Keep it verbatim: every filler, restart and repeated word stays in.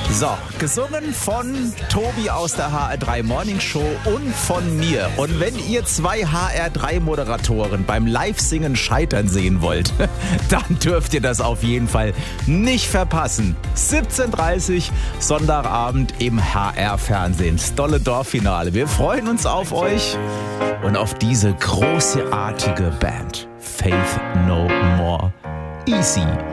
So, gesungen von Tobi aus der H R drei Morning Show und von mir. Und wenn ihr zwei H R drei Moderatoren beim Live-Singen scheitern sehen wollt, dann dürft ihr das auf jeden Fall nicht verpassen. siebzehn Uhr dreißig, Sonntagabend im H R-Fernsehen. Das dolle Dorffinale. Wir freuen uns auf euch und auf diese großartige Band. Faith No More. Easy.